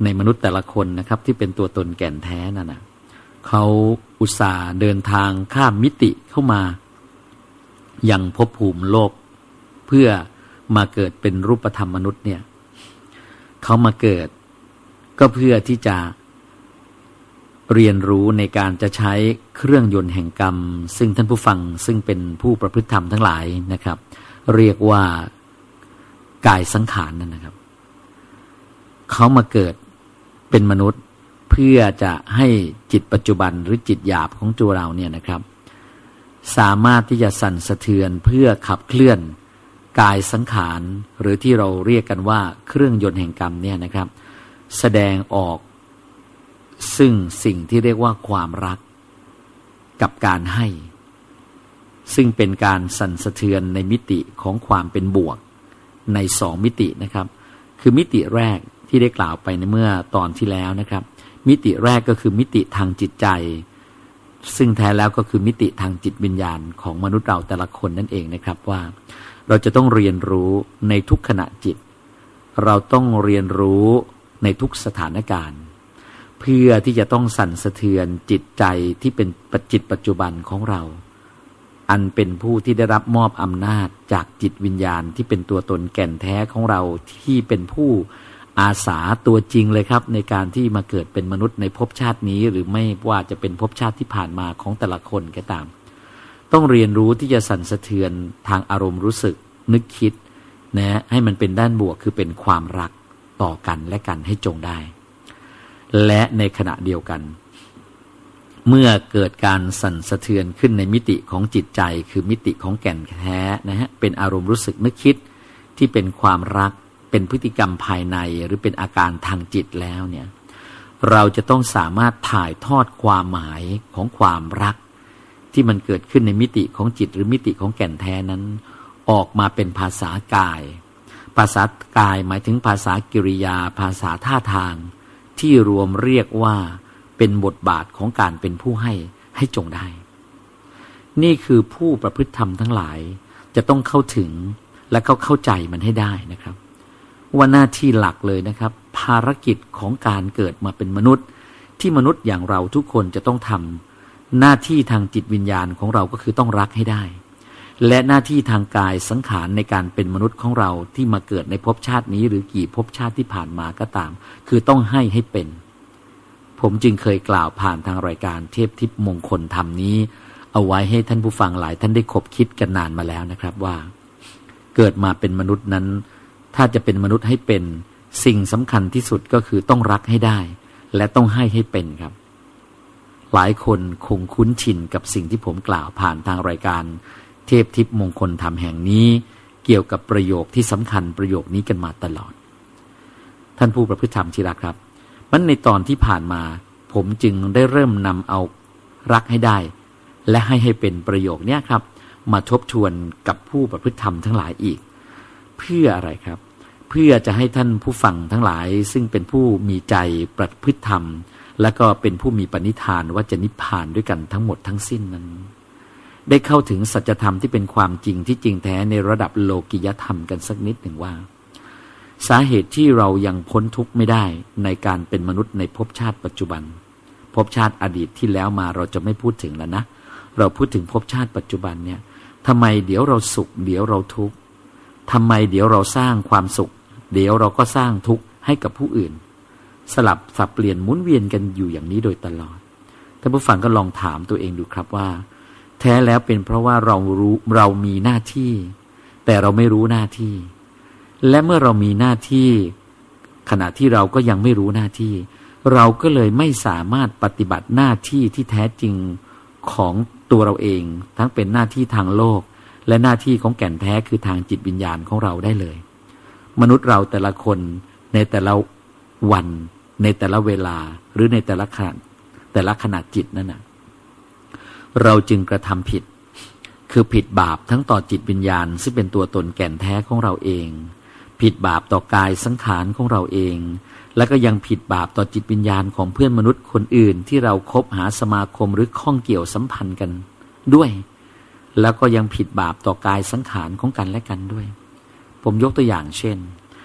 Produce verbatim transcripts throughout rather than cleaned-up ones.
ในมนุษย์แต่ละคนนะครับที่เป็นตัวตนแก่นแท้นั่นนะเขาอุตส่าห์เดินทางข้ามมิติเข้ามายังภพภูมิโลกเพื่อมาเกิดเป็นรูปธรรมมนุษย์เนี่ยเขามาเกิดก็เพื่อที่จะเรียนรู้ในการจะใช้เครื่องยนต์แห่งกรรมซึ่งท่านผู้ฟังซึ่งเป็นผู้ประพฤติธรรมทั้งหลายนะครับเรียกว่ากายสังขารนั่นนะครับเขามาเกิดเป็นมนุษย์เพื่อจะให้จิตปัจจุบันหรือจิตหยาบของตัวเราเนี่ยนะครับสามารถที่จะสั่นสะเทือนเพื่อขับเคลื่อนกายสังขารหรือที่เราเรียกกันว่าเครื่องยนต์แห่งกรรมเนี่ยนะครับแสดงออกซึ่งสิ่งที่เรียกว่าความรักกับการให้ซึ่งเป็นการสั่นสะเทือนในมิติของความเป็นบวกในสองมิตินะครับคือมิติแรกที่ได้กล่าวไปในเมื่อตอนที่แล้วนะครับมิติแรกก็คือมิติทางจิตใจซึ่งแท้แล้วก็คือมิติทางจิตวิญญาณของมนุษย์เราแต่ละคนนั่นเองนะครับว่าเราจะต้องเรียนรู้ในทุกขณะจิตเราต้องเรียนรู้ในทุกสถานการณ์เพื่อที่จะต้องสั่นสะเทือนจิตใจที่เป็นจิตปัจจุบันของเราอันเป็นผู้ที่ได้รับมอบอำนาจจากจิตวิญญาณที่เป็นตัวตนแก่นแท้ของเราที่เป็นผู้อาสาตัวจริงเลยครับในการที่มาเกิดเป็นมนุษย์ในภพชาตินี้หรือไม่ว่าจะเป็นภพชาติที่ผ่านมาของแต่ละคนก็ตามต้องเรียนรู้ที่จะสั่นสะเทือนทางอารมณ์รู้สึกนึกคิดนะให้มันเป็นด้านบวกคือเป็นความรักต่อกันและกันให้จงได้และในขณะเดียวกันเมื่อเกิดการสั่นสะเทือนขึ้นในมิติของจิตใจคือมิติของแก่นแท้นะฮะเป็นอารมณ์รู้สึกนึกคิดที่เป็นความรักเป็นพฤติกรรมภายในหรือเป็นอาการทางจิตแล้วเนี่ยเราจะต้องสามารถถ่ายทอดความหมายของความรักที่มันเกิดขึ้นในมิติของจิตหรือมิติของแก่นแท้นั้นออกมาเป็นภาษากายภาษากายหมายถึงภาษากิริยาภาษาท่าทางที่รวมเรียกว่าเป็นบทบาทของการเป็นผู้ให้ให้จงได้นี่คือผู้ประพฤติธรรมทั้งหลายจะต้องเข้าถึงและเขาเข้าใจมันให้ได้นะครับว่าหน้าที่หลักเลยนะครับภารกิจของการเกิดมาเป็นมนุษย์ที่มนุษย์อย่างเราทุกคนจะต้องทำหน้าที่ทางจิตวิญญาณของเราก็คือต้องรักให้ได้และหน้าที่ทางกายสังขารในการเป็นมนุษย์ของเราที่มาเกิดในภพชาตินี้หรือกี่ภพชาติที่ผ่านมาก็ตามคือต้องให้ให้เป็นผมจึงเคยกล่าวผ่านทางรายการเทพทิพย์มงคลธรรมนี้เอาไว้ให้ท่านผู้ฟังหลายท่านได้คบคิดกันนานมาแล้วนะครับว่าเกิดมาเป็นมนุษย์นั้นถ้าจะเป็นมนุษย์ให้เป็นสิ่งสำคัญที่สุดก็คือต้องรักให้ได้และต้องให้ให้เป็นครับหลายคนคงคุ้นชินกับสิ่งที่ผมกล่าวผ่านทางรายการเทพทิพย์มงคลธรรมแห่งนี้เกี่ยวกับประโยคที่สำคัญประโยคนี้กันมาตลอดท่านผู้ประพฤติธรรมที่รักครับมันในตอนที่ผ่านมาผมจึงได้เริ่มนำเอารักให้ได้และให้ให้เป็นประโยคนี้ครับมาทบทวนกับผู้ประพฤติธรรมทั้งหลายอีกเพื่ออะไรครับเพื่อจะให้ท่านผู้ฟังทั้งหลายซึ่งเป็นผู้มีใจประพฤติธรรมและก็เป็นผู้มีปณิธานว่าจะนิพพานด้วยกันทั้งหมดทั้งสิ้นนั้นได้เข้าถึงสัจธรรมที่เป็นความจริงที่จริงแท้ในระดับโลกิยธรรมกันสักนิดหนึ่งว่าสาเหตุที่เรายังพ้นทุกข์ไม่ได้ในการเป็นมนุษย์ในภพชาติปัจจุบันภพชาติอดีตที่แล้วมาเราจะไม่พูดถึงแล้วนะเราพูดถึงภพชาติปัจจุบันเนี่ยทำไมเดี๋ยวเราสุขเดี๋ยวเราทุกข์ทำไมเดี๋ยวเราสร้างความสุขเดี๋ยวเราก็สร้างทุกข์ให้กับผู้อื่นสลับสับเปลี่ยนหมุนเวียนกันอยู่อย่างนี้โดยตลอดท่านผู้ฟังก็ลองถามตัวเองดูครับว่าแท้แล้วเป็นเพราะว่าเรารู้เรามีหน้าที่แต่เราไม่รู้หน้าที่และเมื่อเรามีหน้าที่ขณะที่เราก็ยังไม่รู้หน้าที่เราก็เลยไม่สามารถปฏิบัติหน้าที่ที่แท้จริงของตัวเราเองทั้งเป็นหน้าที่ทางโลกและหน้าที่ของแก่นแท้คือทางจิตวิญญาณของเราได้เลยมนุษย์เราแต่ละคนในแต่ละวันในแต่ละเวลาหรือในแต่ละขณะแต่ละขณะจิตนั่นนะเราจึงกระทำผิดคือผิดบาปทั้งต่อจิตวิญญาณซึ่งเป็นตัวตนแก่นแท้ของเราเองผิดบาปต่อกายสังขารของเราเองและก็ยังผิดบาปต่อจิตวิญญาณของเพื่อนมนุษย์คนอื่นที่เราคบหาสมาคมหรือข้องเกี่ยวสัมพันธ์กันด้วยแล้วก็ยังผิดบาปต่อกายสังขารของกันและกันด้วยผมยกตัวอย่างเช่น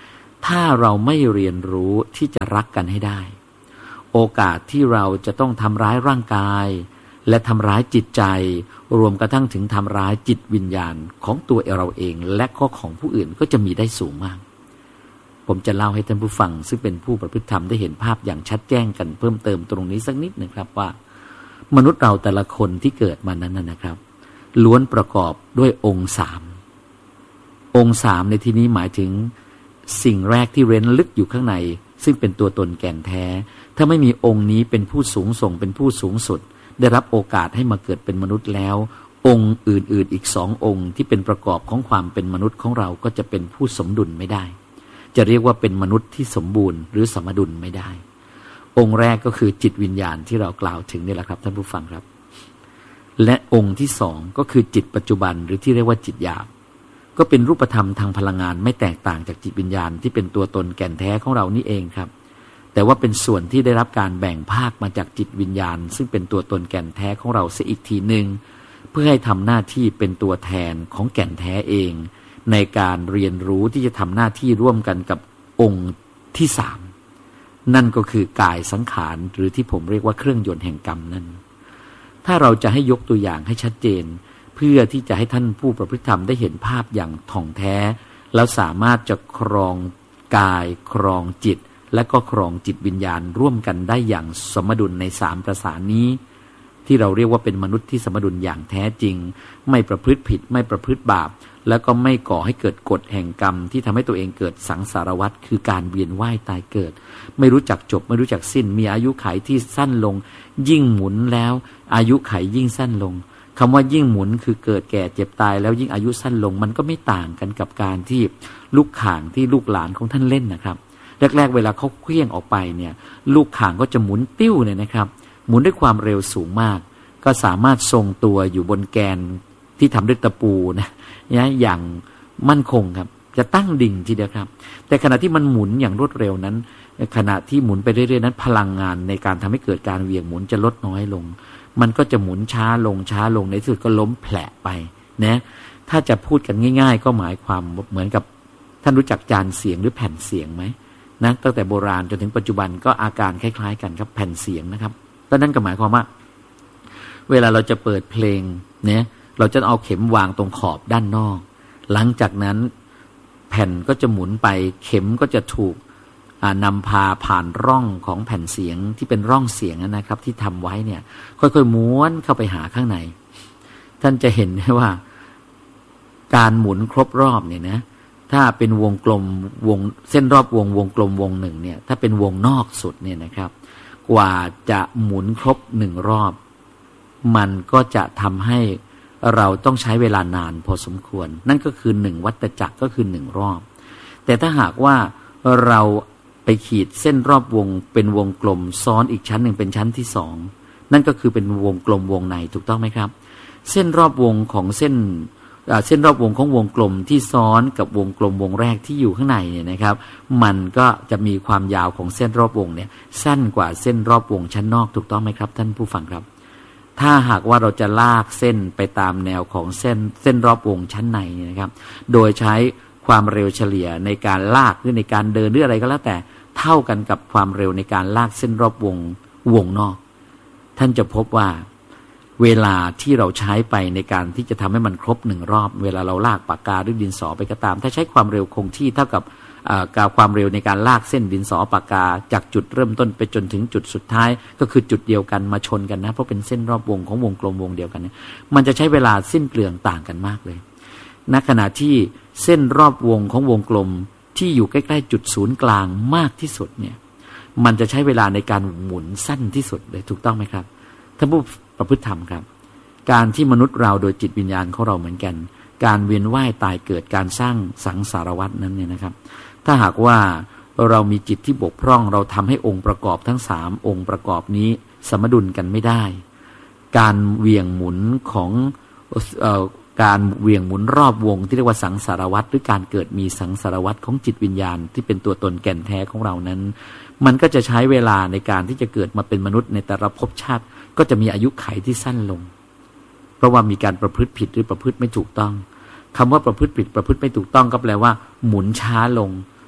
ถ้าเราไม่เรียนรู้ที่จะรักกันให้ได้โอกาสที่เราจะต้องทำร้ายร่างกายและทำร้ายจิตใจรวมกระทั่งถึงทำร้ายจิตวิญญาณของตัวเราเองและก็ของผู้อื่นก็จะมีได้สูงมากผมจะเล่าให้ท่านผู้ฟังซึ่งเป็นผู้ประพฤติธรรมได้เห็นภาพอย่างชัดแจ้งกันเพิ่มเติมตรงนี้สักนิดนึงครับว่ามนุษย์เราแต่ละคนที่เกิดมานั้นนะครับล้วนประกอบด้วยองค์สามองค์สามในที่นี้หมายถึงสิ่งแรกที่เร้นลึกอยู่ข้างในซึ่งเป็นตัวตนแก่นแท้ถ้าไม่มีองค์นี้เป็นผู้สูงส่งเป็นผู้สูงสุดได้รับโอกาสให้มาเกิดเป็นมนุษย์แล้วองค์อื่นๆอีกสององค์ที่เป็นประกอบของความเป็นมนุษย์ของเราก็จะเป็นผู้สมดุลไม่ได้จะเรียกว่าเป็นมนุษย์ที่สมบูรณ์หรือสมดุลไม่ได้องค์แรกก็คือจิตวิญญาณที่เรากล่าวถึงนี่แหละครับท่านผู้ฟังครับและองค์ที่สองก็คือจิตปัจจุบันหรือที่เรียกว่าจิตหยาบก็เป็นรูปธรรมทางพลังงานไม่แตกต่างจากจิตวิญญาณที่เป็นตัวตนแก่นแท้ของเรานี่เองครับแต่ว่าเป็นส่วนที่ได้รับการแบ่งภาคมาจากจิตวิญญาณซึ่งเป็นตัวตนแก่นแท้ของเราเสียอีกทีหนึ่งเพื่อให้ทำหน้าที่เป็นตัวแทนของแก่นแท้เองในการเรียนรู้ที่จะทำหน้าที่ร่วมกันกับองค์ที่สามนั่นก็คือกายสังขารหรือที่ผมเรียกว่าเครื่องยนต์แห่งกรรมนั่นถ้าเราจะให้ยกตัวอย่างให้ชัดเจนเพื่อที่จะให้ท่านผู้ประพฤติธรรมได้เห็นภาพอย่างถ่องแท้แล้วสามารถจะครองกายครองจิตและก็ครองจิตวิญญาณร่วมกันได้อย่างสมดุลในสามประสานนี้ที่เราเรียกว่าเป็นมนุษย์ที่สมดุลอย่างแท้จริงไม่ประพฤติผิดไม่ประพฤติบาปแล้วก็ไม่ก่อให้เกิดกฎแห่งกรรมที่ทำให้ตัวเองเกิดสังสารวัฏคือการเวียนว่ายตายเกิดไม่รู้จักจบไม่รู้จักสิ้นมีอายุขัยที่สั้นลงยิ่งหมุนแล้วอายุขัยยิ่งสั้นลงคำว่ายิ่งหมุนคือเกิดแก่เจ็บตายแล้วยิ่งอายุสั้นลงมันก็ไม่ต่างกันกับการที่ลูกข่างที่ลูกหลานของท่านเล่นนะครับแรกๆเวลาเขาเคลื่อนออกไปเนี่ยลูกข่างก็จะหมุนติ้วเนี่ยนะครับหมุนด้วยความเร็วสูงมากก็สามารถทรงตัวอยู่บนแกนที่ทำด้วยตะปูนะอย่างมั่นคงครับจะตั้งดิ่งทีเดียวครับแต่ขณะที่มันหมุนอย่างรวดเร็วนั้นขณะที่หมุนไปเรื่อยๆนั้นพลังงานในการทำให้เกิดการเหวี่ยงหมุนจะลดน้อยลงมันก็จะหมุนช้าลงช้าลงในที่สุดก็ล้มแผลไปนะถ้าจะพูดกันง่ายๆก็หมายความเหมือนกับท่านรู้จักจานเสียงหรือแผ่นเสียงไหมนะตั้งแต่โบราณจนถึงปัจจุบันก็อาการคล้ายๆกันครับแผ่นเสียงนะครับแล้วนั่นก็หมายความว่าเวลาเราจะเปิดเพลงเนี่ยเราจะเอาเข็มวางตรงขอบด้านนอกหลังจากนั้นแผ่นก็จะหมุนไปเข็มก็จะถูกนำพาผ่านร่องของแผ่นเสียงที่เป็นร่องเสียงนะครับที่ทำไว้เนี่ยค่อยๆม้วนเข้าไปหาข้างในท่านจะเห็นว่าการหมุนครบรอบเนี่ยนะถ้าเป็นวงกลมวงเส้นรอบวงวงกลมวงหนึ่งเนี่ยถ้าเป็นวงนอกสุดเนี่ยนะครับกว่าจะหมุนครบหนึ่งรอบมันก็จะทำให้เราต้องใช้เวลานานพอสมควรนั่นก็คือหนึ่งวัฏจักรก็คือหนึ่งรอบแต่ถ้าหากว่าเราไปขีดเส้นรอบวงเป็นวงกลมซ้อนอีกชั้นหนึ่งเป็นชั้นที่สองนั่นก็คือเป็นวงกลมวงในถูกต้องไหมครับเส้นรอบวงของเส้นเส้นรอบวงของวงกลมที่ซ้อนกับวงกลมวงแรกที่อยู่ข้างในเนี่ยนะครับมันก็จะมีความยาวของเส้นรอบวงเนี่ยสั้นกว่าเส้นรอบวงชั้นนอกถูกต้องไหมครับท่านผู้ฟังครับถ้าหากว่าเราจะลากเส้นไปตามแนวของเส้นเส้นรอบวงชั้นในเนี่ยนะครับโดยใช้ความเร็วเฉลี่ยในการลากหรือในการเดินหรืออะไรก็แล้วแต่เท่ากันกับความเร็วในการลากเส้นรอบวงวงนอกท่านจะพบว่าเวลาที่เราใช้ไปในการที่จะทำให้มันครบหนึ่งรอบเวลาเราลากปากกาหรือดินสอไปก็ตามถ้าใช้ความเร็วคงที่เท่ากับการความเร็วในการลากเส้นดินสอปากกาจากจุดเริ่มต้นไปจนถึงจุดสุดท้ายก็คือจุดเดียวกันมาชนกันนะเพราะเป็นเส้นรอบวงของวงกลมวงเดียวกันเนี่ยมันจะใช้เวลาสิ้นเปลืองต่างกันมากเลยณขณะที่เส้นรอบวงของวงกลมที่อยู่ใกล้ๆจุดศูนย์กลางมากที่สุดเนี่ยมันจะใช้เวลาในการหมุนสั้นที่สุดเลยถูกต้องไหมครับท่านผู้ประพฤติธรรมครับการที่มนุษย์เราโดยจิตวิญญาณของเราเหมือนกันการเวียนว่ายตายเกิดการสร้างสังสารวัฏนั้นเนี่ยนะครับถ้าหากว่าเรามีจิตที่บกพร่องเราทำให้องค์ประกอบทั้งสามองค์ประกอบนี้สมดุลกันไม่ได้การเหวี่ยงหมุนของเอ่อการเหวี่ยงหมุนรอบวงที่เรียกว่าสังสารวัฏหรือการเกิดมีสังสารวัฏของจิตวิญญาณที่เป็นตัวตนแก่นแท้ของเรานั้นมันก็จะใช้เวลาในการที่จะเกิดมาเป็นมนุษย์ในแต่ละภพชาติก็จะมีอายุขัยที่สั้นลงเพราะว่ามีการประพฤติผิดหรือประพฤติไม่ถูกต้องคำว่าประพฤติผิดประพฤติไม่ถูกต้องก็แปลว่าหมุนช้าลง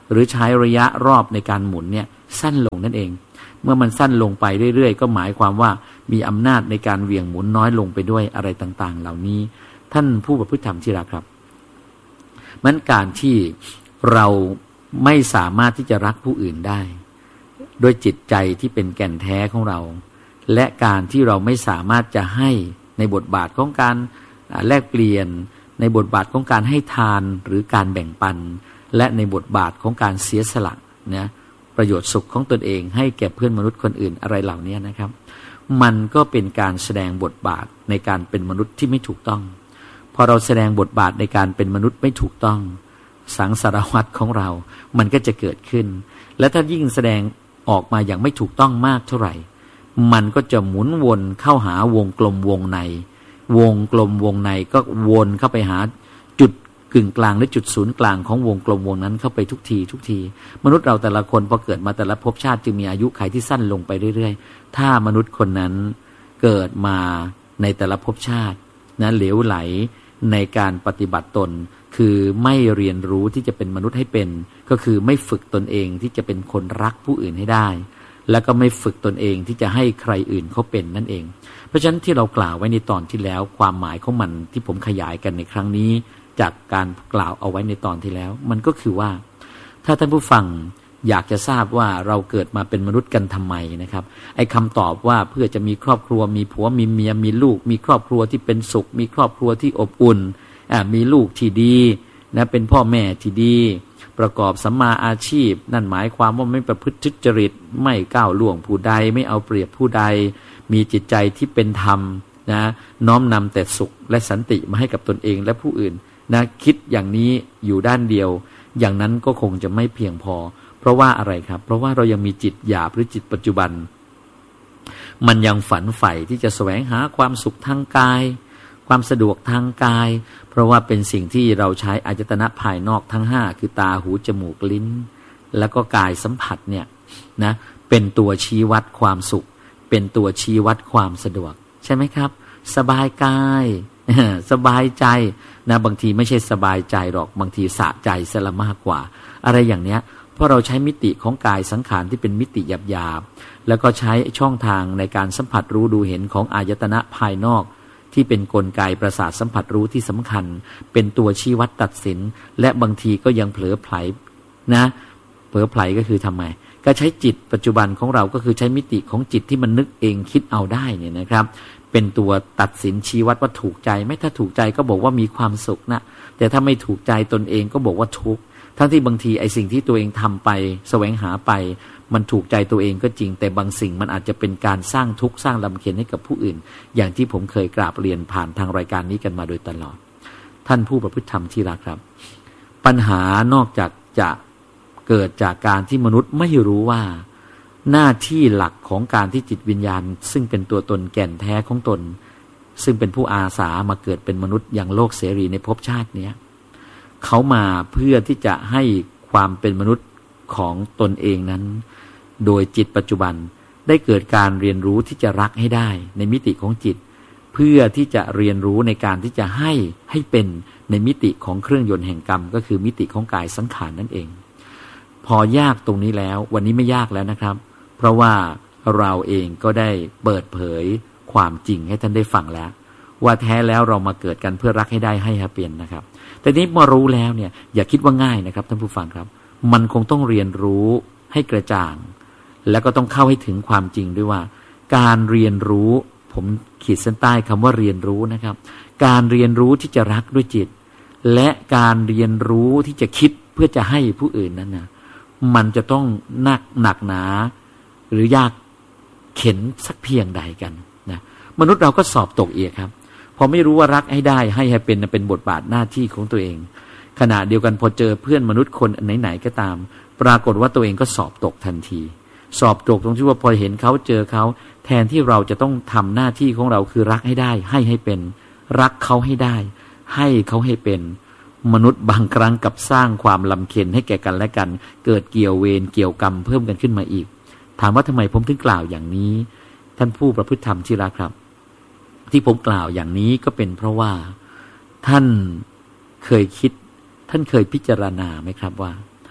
หรือใช้ระยะรอบในการหมุนเนี่ยสั้นลงนั่นเองเมื่อมันสั้นลงไปเรื่อยๆก็หมายความว่ามีอำนาจในการเหวี่ยงหมุนน้อยลงไปด้วยอะไรต่างๆเหล่านี้ท่านผู้ประพฤติธรรมที่รักครับมันการที่เราไม่สามารถที่จะรักผู้อื่นได้ด้วยจิตใจที่เป็นแก่นแท้ของเราและการที่เราไม่สามารถจะให้ในบทบาทของการแลกเปลี่ยนในบทบาทของการให้ทานหรือการแบ่งปันและในบทบาทของการเสียสละนะประโยชน์สุขของตนเองให้แก่เพื่อนมนุษย์คนอื่นอะไรเหล่านี้นะครับมันก็เป็นการแสดงบทบาทในการเป็นมนุษย์ที่ไม่ถูกต้องพอเราแสดงบทบาทในการเป็นมนุษย์ไม่ถูกต้องสังสารวัฏของเรามันก็จะเกิดขึ้นและถ้ายิ่งแสดงออกมาอย่างไม่ถูกต้องมากเท่าไหร่มันก็จะหมุนวนเข้าหาวงกลมวงในวงกลมวงในก็วนเข้าไปหาจุดกึ่งกลางหรือจุดศูนย์กลางของวงกลมวงนั้นเข้าไปทุกทีทุกทีมนุษย์เราแต่ละคนพอเกิดมาแต่ละภพชาติจึงมีอายุขัยที่สั้นลงไปเรื่อยๆถ้ามนุษย์คนนั้นเกิดมาในแต่ละภพชาตินะเหลวไหลในการปฏิบัติตนคือไม่เรียนรู้ที่จะเป็นมนุษย์ให้เป็นก็คือไม่ฝึกตนเองที่จะเป็นคนรักผู้อื่นให้ได้แล้วก็ไม่ฝึกตนเองที่จะให้ใครอื่นเขาเป็นนั่นเองเพราะฉะนั้นที่เรากล่าวไว้ในตอนที่แล้วความหมายของมันที่ผมขยายกันในครั้งนี้จากการกล่าวเอาไว้ในตอนที่แล้วมันก็คือว่าถ้าท่านผู้ฟังอยากจะทราบว่าเราเกิดมาเป็นมนุษย์กันทำไมนะครับไอ้คำตอบว่าเพื่อจะมีครอบครัวมีผัวมีเมียมีลูกมีครอบครัวที่เป็นสุขมีครอบครัวที่อบอุ่นอ่ามีลูกที่ดีนะเป็นพ่อแม่ที่ดีประกอบสัมมาอาชีพนั่นหมายความว่าไม่ประพฤติทุจริตไม่ก้าวล่วงผู้ใดไม่เอาเปรียบผู้ใดมีจิตใจที่เป็นธรรมนะน้อมนำแต่สุขและสันติมาให้กับตนเองและผู้อื่นนะคิดอย่างนี้อยู่ด้านเดียวอย่างนั้นก็คงจะไม่เพียงพอเพราะว่าอะไรครับเพราะว่าเรายังมีจิตหยาบหรือจิตปัจจุบันมันยังฝันใฝ่ที่จะแสวงหาความสุขทางกายความสะดวกทางกายเพราะว่าเป็นสิ่งที่เราใช้อายตนะภายนอกทั้งห้าคือตาหูจมูกลิ้นแล้วก็กายสัมผัสเนี่ยนะเป็นตัวชี้วัดความสุขเป็นตัวชี้วัดความสะดวกใช่ไหมครับสบายกายสบายใจนะบางทีไม่ใช่สบายใจหรอกบางทีสะใจซะละมากกว่าอะไรอย่างเนี้ยเพราะเราใช้มิติของกายสังขารที่เป็นมิติหยาบๆแล้วก็ใช้ช่องทางในการสัมผัสรู้ดูเห็นของอายตนะภายนอกที่เป็นกลไกประสาทสัมผัสรู้ที่สำคัญเป็นตัวชี้วัดตัดสินและบางทีก็ยังเผลอไผลนะเผลอไผลก็คือทำไมก็ใช้จิตปัจจุบันของเราก็คือใช้มิติของจิตที่มันนึกเองคิดเอาได้เนี่ยนะครับเป็นตัวตัดสินชี้วัดว่าถูกใจไม่ถ้าถูกใจก็บอกว่ามีความสุขนะแต่ถ้าไม่ถูกใจตนเองก็บอกว่าทุกข์ทั้งที่บางทีไอ้สิ่งที่ตัวเองทำไปแสวงหาไปมันถูกใจตัวเองก็จริงแต่บางสิ่งมันอาจจะเป็นการสร้างทุกข์สร้างลำเค็ญให้กับผู้อื่นอย่างที่ผมเคยกราบเรียนผ่านทางรายการนี้กันมาโดยตลอดท่านผู้ประพฤติธรรมที่รักครับปัญหานอกจากจะเกิดจากการที่มนุษย์ไม่รู้ว่าหน้าที่หลักของการที่จิตวิญญาณซึ่งเป็นตัวตนแก่นแท้ของตนซึ่งเป็นผู้อาสามาเกิดเป็นมนุษย์อย่างโลกเสรีในภพชาตินี้เขามาเพื่อที่จะให้ความเป็นมนุษย์ของตนเองนั้นโดยจิตปัจจุบันได้เกิดการเรียนรู้ที่จะรักให้ได้ในมิติของจิตเพื่อที่จะเรียนรู้ในการที่จะให้ให้เป็นในมิติของเครื่องยนต์แห่งกรรมก็คือมิติของกายสังขารนั่นเองพอยากตรงนี้แล้ววันนี้ไม่ยากแล้วนะครับเพราะว่าเราเองก็ได้เปิดเผยความจริงให้ท่านได้ฟังแล้วว่าแท้แล้วเรามาเกิดกันเพื่อรักให้ได้ให้เปลี่ยนนะครับแต่นี้เมื่อรู้แล้วเนี่ยอย่าคิดว่าง่ายนะครับท่านผู้ฟังครับมันคงต้องเรียนรู้ให้กระจ่างแล้วก็ต้องเข้าให้ถึงความจริงด้วยว่าการเรียนรู้ผมขีดเส้นใต้คำว่าเรียนรู้นะครับการเรียนรู้ที่จะรักด้วยจิตและการเรียนรู้ที่จะคิดเพื่อจะให้ผู้อื่นนั้นนะมันจะต้องหนักหนักหนาหรือยากเข็ญสักเพียงใดกันนะมนุษย์เราก็สอบตกอีกครับพอไม่รู้ว่ารักให้ได้ให้ให้เป็นเป็นบทบาทหน้าที่ของตัวเองขณะเดียวกันพอเจอเพื่อนมนุษย์คนไหนๆก็ตามปรากฏว่าตัวเองก็สอบตกทันทีสอบตกตรงที่ว่าพอเห็นเขาเจอเขาแทนที่เราจะต้องทำหน้าที่ของเราคือรักให้ได้ให้ให้เป็นรักเขาให้ได้ให้เขาให้เป็นมนุษย์บางครั้งกับสร้างความลำเค็ญให้แก่กันและกันเกิดเกี่ยวเวรเกี่ยวกรรมเพิ่มกันขึ้นมาอีกถามว่าทำไมผมถึงกล่าวอย่างนี้ท่านผู้ประพฤติธรรมที่รักครับที่ผมกล่าวอย่างนี้ก็เป็นเพราะว่าท่านเคยคิดท่านเคยพิจารณาไหมครับว่า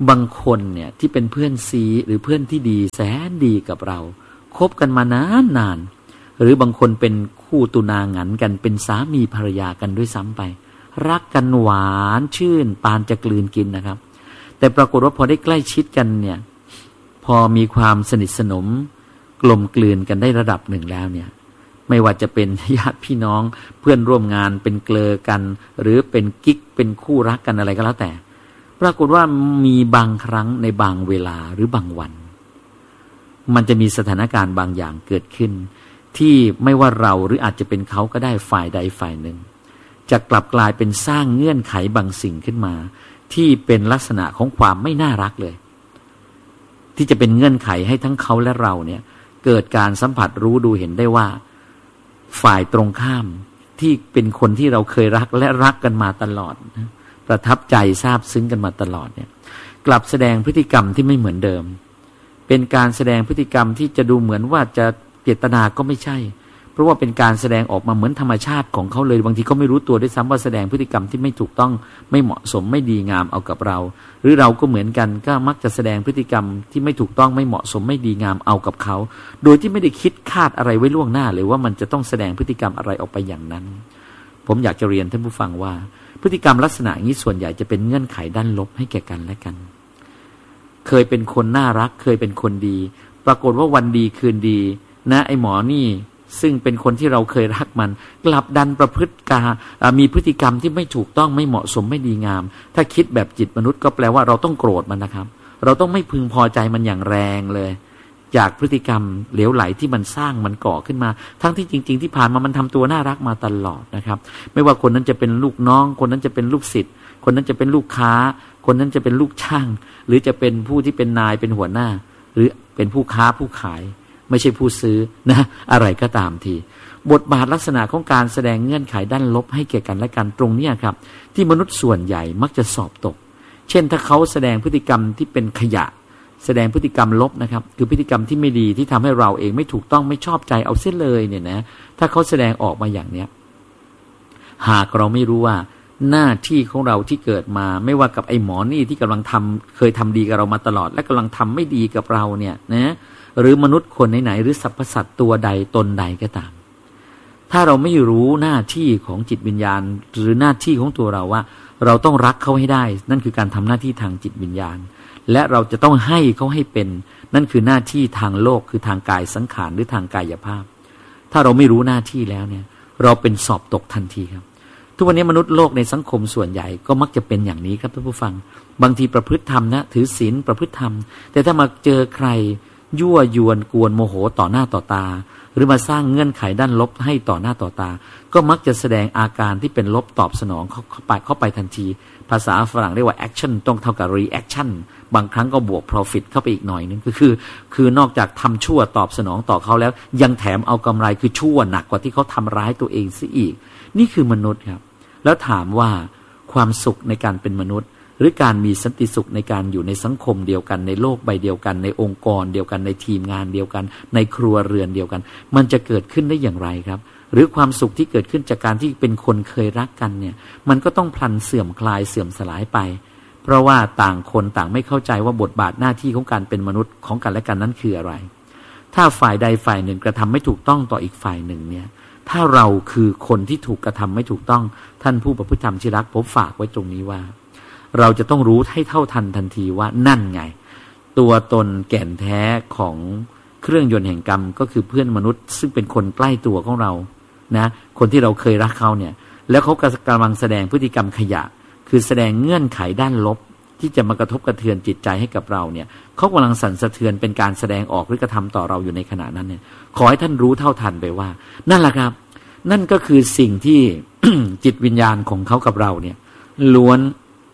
บางคนเนี่ยที่เป็นเพื่อนซีหรือเพื่อนที่ดีแสนดีกับเราคบกันมานานนานหรือบางคนเป็นคู่ตุนาหงันกันเป็นสามีภรรยากันด้วยซ้ำไปรักกันหวานชื่นปานจะกลืนกินนะครับแต่ปรากฏว่าพอได้ใกล้ชิดกันเนี่ยพอมีความสนิทสนมกลมกลืนกันได้ระดับหนึ่งแล้วเนี่ยไม่ว่าจะเป็นญาติพี่น้องเพื่อนร่วมงานเป็นเกลอกันหรือเป็นกิ๊กเป็นคู่รักกันอะไรก็แล้วแต่ปรากฏว่ามีบางครั้งในบางเวลาหรือบางวันมันจะมีสถานการณ์บางอย่างเกิดขึ้นที่ไม่ว่าเราหรืออาจจะเป็นเขาก็ได้ฝ่ายใดฝ่ายหนึ่งจะกลับกลายเป็นสร้างเงื่อนไขบางสิ่งขึ้นมาที่เป็นลักษณะของความไม่น่ารักเลยที่จะเป็นเงื่อนไขให้ทั้งเขาและเราเนี่ยเกิดการสัมผัสรู้ดูเห็นได้ว่าฝ่ายตรงข้ามที่เป็นคนที่เราเคยรักและรักกันมาตลอดนะประทับใจซาบซึ้งกันมาตลอดเนี่ยกลับแสดงพฤติกรรมที่ไม่เหมือนเดิมเป็นการแสดงพฤติกรรมที่จะดูเหมือนว่าจะเจตนาก็ไม่ใช่เพราะว่าเป็นการแสดงออกมาเหมือนธรรมชาติของเขาเลยบางทีเขาไม่รู้ตัวด้วยซ้ำว่าแสดงพฤติกรรมที่ไม่ถูกต้องไม่เหมาะสมไม่ดีงามเอากับเราหรือเราก็เหมือนกันก็มักจะแสดงพฤติกรรมที่ไม่ถูกต้องไม่เหมาะสมไม่ดีงามเอากับเขาโดยที่ไม่ได้คิดคาดอะไรไว้ล่วงหน้าเลยว่ามันจะต้องแสดงพฤติกรรมอะไรออกไปอย่างนั้นผมอยากจะเรียนท่านผู้ฟังว่าพฤติกรรมลักษณะนี้ส่วนใหญ่จะเป็นเงื่อนไขด้านลบให้แก่กันและกันเคยเป็นคนน่ารักเคยเป็นคนดีปรากฏว่าวันดีคืนดีนะไอ้หมอนี่ซึ่งเป็นคนที่เราเคยรักมันกลับดันประพฤติกามีพฤติกรรมที่ไม่ถูกต้องไม่เหมาะสมไม่ดีงามถ้าคิดแบบจิตมนุษย์ก็แปลว่าเราต้องโกรธมันนะครับเราต้องไม่พึงพอใจมันอย่างแรงเลยจากพฤติกรรมเหลวไหลที่มันสร้างมันก่อขึ้นมาทั้งที่จริงๆที่ผ่านมามันทำตัวน่ารักมาตลอดนะครับไม่ว่าคนนั้นจะเป็นลูกน้องคนนั้นจะเป็นลูกศิษย์คนนั้นจะเป็นลูกค้าคนนั้นจะเป็นลูกช่างหรือจะเป็นผู้ที่เป็นนายเป็นหัวหน้าหรือเป็นผู้ค้าผู้ขายไม่ใช่ผู้ซื้อนะอะไรก็ตามทีบทบาทลักษณะของการแสดงเงื่อนไขด้านลบให้แก่กันและกันตรงนี้ครับที่มนุษย์ส่วนใหญ่มักจะสอบตกเช่นถ้าเขาแสดงพฤติกรรมที่เป็นขยะแสดงพฤติกรรมลบนะครับคือพฤติกรรมที่ไม่ดีที่ทำให้เราเองไม่ถูกต้องไม่ชอบใจเอาเส้นเลยเนี่ยนะถ้าเขาแสดงออกมาอย่างเนี้ยหากเราไม่รู้ว่าหน้าที่ของเราที่เกิดมาไม่ว่ากับไอ้หมอนี่ที่กำลังทำเคยทำดีกับเรามาตลอดและกำลังทำไม่ดีกับเราเนี่ยนะหรือมนุษย์คนไหนๆหรือสรรพสัตว์ตัวใดตนใดก็ตามถ้าเราไม่รู้หน้าที่ของจิตวิญญาณหรือหน้าที่ของตัวเราว่าเราต้องรักเขาให้ได้นั่นคือการทำหน้าที่ทางจิตวิญญาณและเราจะต้องให้เขาให้เป็นนั่นคือหน้าที่ทางโลกคือทางกายสังขารหรือทางกายภาพถ้าเราไม่รู้หน้าที่แล้วเนี่ยเราเป็นสอบตกทันทีครับทุกวันนี้มนุษย์โลกในสังคมส่วนใหญ่ก็มักจะเป็นอย่างนี้ครับท่านผู้ฟังบางทีประพฤติธรรมนะถือศีลประพฤติธรรมแต่ถ้ามาเจอใครยั่วยวนกวนโมโหต่อหน้าต่อตาหรือมาสร้างเงื่อนไขด้านลบให้ต่อหน้าต่อตาก็มักจะแสดงอาการที่เป็นลบตอบสนองเข้าไปเข้าไปทันทีภาษาฝรั่งเรียกว่า action ต้องเท่ากับ reaction บางครั้งก็บวก profit เข้าไปอีกหน่อยนึงก็คือคือนอกจากทำชั่วตอบสนองต่อเขาแล้วยังแถมเอากำไรคือชั่วหนักกว่าที่เขาทำร้ายตัวเองซะอีกนี่คือมนุษย์ครับแล้วถามว่าความสุขในการเป็นมนุษย์หรือการมีสันติสุขในการอยู่ในสังคมเดียวกันในโลกใบเดียวกันในองค์กรเดียวกันในทีมงานเดียวกันในครัวเรือนเดียวกันมันจะเกิดขึ้นได้อย่างไรครับหรือความสุขที่เกิดขึ้นจากการที่เป็นคนเคยรักกันเนี่ยมันก็ต้องพลันเสื่อมคลายเสื่อมสลายไปเพราะว่าต่างคนต่างไม่เข้าใจว่าบทบาทหน้าที่ของการเป็นมนุษย์ของกันและกันนั้นคืออะไรถ้าฝ่ายใดฝ่ายหนึ่งกระทำไม่ถูกต้องต่ออีกฝ่ายหนึ่งเนี่ยถ้าเราคือคนที่ถูกกระทำไม่ถูกต้องท่านผู้ประพฤติธรรมที่รักผมฝากไว้ตรงนี้ว่าเราจะต้องรู้ให้เท่าทันทันทีว่านั่นไงตัวตนแก่นแท้ของเครื่องยนต์แห่งกรรมก็คือเพื่อนมนุษย์ซึ่งเป็นคนใกล้ตัวของเรานะคนที่เราเคยรักเขาเนี่ยแล้วเขากำลังแสดงพฤติกรรมขยะคือแสดงเงื่อนไขด้านลบที่จะมากระทบกระเทือนจิตใจให้กับเราเนี่ยเขากำลังสั่นสะเทือนเป็นการแสดงออกหรือกระทำต่อเราอยู่ในขณะนั้นเนี่ยขอให้ท่านรู้เท่าทันไปว่านั่นแหละครับนั่นก็คือสิ่งที่ จิตวิญญาณของเขากับเราเนี่ยล้วน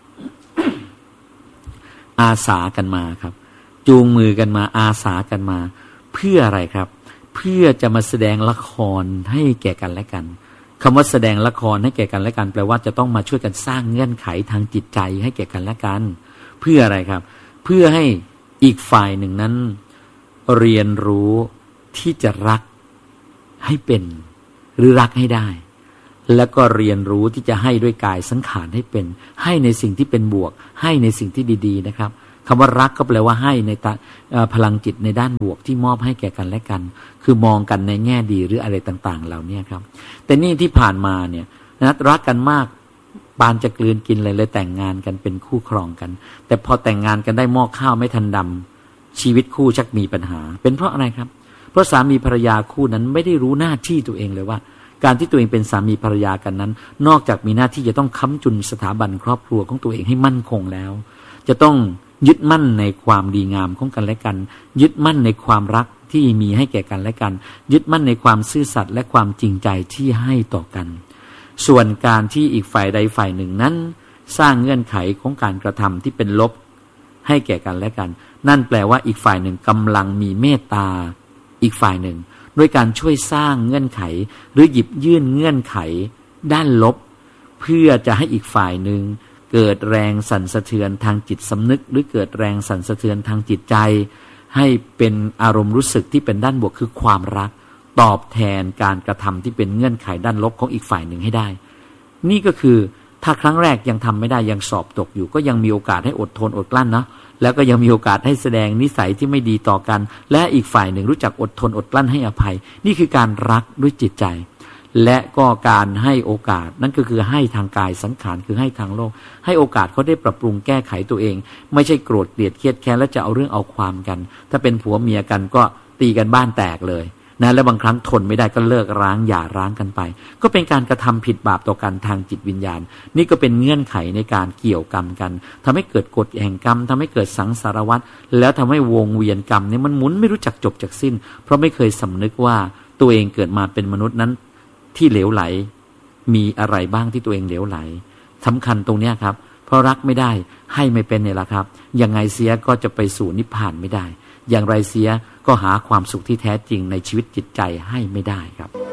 อาสากันมาครับจูงมือกันมาอาสากันมาเพื่ออะไรครับเพื่อจะมาแสดงละครให้แก่กันและกันคำว่าแสดงละครให้แก่กันและกันแปลว่าจะต้องมาช่วยกันสร้างเงื่อนไขทางจิตใจให้แก่กันและกันเพื่ออะไรครับเพื่อให้อีกฝ่ายหนึ่งนั้นเรียนรู้ที่จะรักให้เป็นหรือรักให้ได้แล้วก็เรียนรู้ที่จะให้ด้วยกายสังขารให้เป็นให้ในสิ่งที่เป็นบวกให้ในสิ่งที่ดีๆนะครับคำว่ารักก็แปลว่าให้ในพลังจิตในด้านบวกที่มอบให้แก่กันและกันคือมองกันในแง่ดีหรืออะไรต่างๆเหล่านี้ครับแต่นี่ที่ผ่านมาเนี่ยนะรักกันมากปานจะกลืนกินเลยเลยแต่งงานกันเป็นคู่ครองกันแต่พอแต่งงานกันได้หม้อข้าวไม่ทันดำชีวิตคู่ชักมีปัญหาเป็นเพราะอะไรครับเพราะสามีภรรยาคู่นั้นไม่ได้รู้หน้าที่ตัวเองเลยว่าการที่ตัวเองเป็นสามีภรรยากันนั้นนอกจากมีหน้าที่จะต้องค้ำจุนสถาบันครอบครัวของตัวเองให้มั่นคงแล้วจะต้องยึดมั่นในความดีงามของกันและกันยึดมั่นในความรักที่มีให้แก่กันและกันยึดมั่นในความซื่อสัตย์และความจริงใจที่ให้ต่อกันส่วนการที่อีกฝ่ายใดฝ่ายหนึ่งนั้นสร้างเงื่อนไขของการกระทำที่เป็นลบให้แก่กันและกันนั่นแปลว่าอีกฝ่ายหนึ่งกำลังมีเมตตาอีกฝ่ายหนึ่งด้วยการช่วยสร้างเงื่อนไขหรือหยิบยื่นเงื่อนไขด้านลบเพื่อจะให้อีกฝ่ายหนึ่งเกิดแรงสั่นสะเทือนทางจิตสำนึกหรือเกิดแรงสั่นสะเทือนทางจิตใจให้เป็นอารมณ์รู้สึกที่เป็นด้านบวกคือความรักตอบแทนการกระทำที่เป็นเงื่อนไขด้านลบของอีกฝ่ายหนึ่งให้ได้นี่ก็คือถ้าครั้งแรกยังทำไม่ได้ยังสอบตกอยู่ก็ยังมีโอกาสให้อดทนอดกลั้นเนาะแล้วก็ยังมีโอกาสให้แสดงนิสัยที่ไม่ดีต่อกันและอีกฝ่ายหนึ่งรู้จักอดทนอดกลั้นให้อภัยนี่คือการรักด้วยจิตใจและก็การให้โอกาสนั่นก็คือให้ทางกายสังขารคือให้ทางโลกให้โอกาสเขาได้ปรับปรุงแก้ไขตัวเองไม่ใช่โกรธเกลียดเครียดแค้นแล้วจะเอาเรื่องเอาความกันถ้าเป็นผัวเมียกันก็ตีกันบ้านแตกเลยนะและบางครั้งทนไม่ได้ก็เลิกร้างหย่าร้างกันไปก็เป็นการกระทำผิดบาปต่อกันทางจิตวิญญาณนี่ก็เป็นเงื่อนไขในการเกี่ยวกรรมกันทำให้เกิดกฎแห่งกรรมทำให้เกิดสังสารวัฏแล้วทำให้วงเวียนกรรมเนี่ยมันหมุนไม่รู้จักจบจากสิ้นเพราะไม่เคยสำนึกว่าตัวเองเกิดมาเป็นมนุษย์นั้นที่เหลวไหลมีอะไรบ้างที่ตัวเองเหลวไหลสำคัญตรงนี้ครับเพราะรักไม่ได้ให้ไม่เป็นเนี่ยแหละครับยังไงเสียก็จะไปสู่นิพพานไม่ได้อย่างไรเสียก็หาความสุขที่แท้จริงในชีวิตจิตใจให้ไม่ได้ครับ